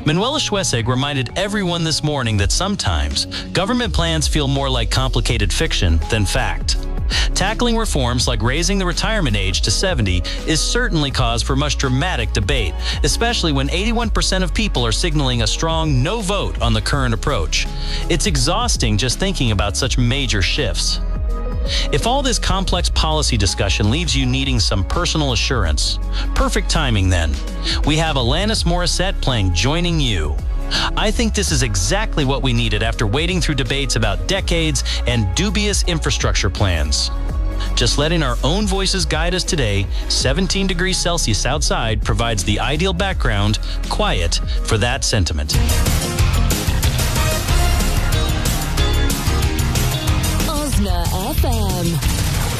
Manuela Schwessig reminded everyone this morning that sometimes government plans feel more like complicated fiction than fact. Tackling reforms like raising the retirement age to 70 is certainly cause for much dramatic debate, especially when 81% of people are signaling a strong no vote on the current approach. It's exhausting just thinking about such major shifts. If all this complex policy discussion leaves you needing some personal assurance, perfect timing then. We have Alanis Morissette playing Joining You. I think this is exactly what we needed after wading through debates about decades and dubious infrastructure plans. Just letting our own voices guide us today, 17 degrees Celsius outside provides the ideal background, quiet, for that sentiment. Osna FM.